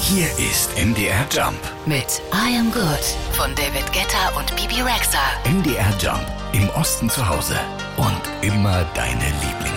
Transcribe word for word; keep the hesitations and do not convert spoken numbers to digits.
Hier ist M D R Jump. Mit I Am Good von David Guetta und Bibi Rexha. M D R Jump. Im Osten zu Hause. Und immer deine Lieblings